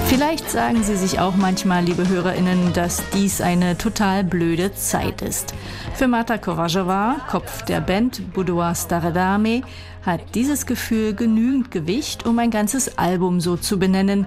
Vielleicht sagen Sie sich auch manchmal, liebe HörerInnen, dass dies eine total blöde Zeit ist. Für Marta Kovařová, Kopf der Band Boudoir Staré Dámy, hat dieses Gefühl genügend Gewicht, um ein ganzes Album so zu benennen,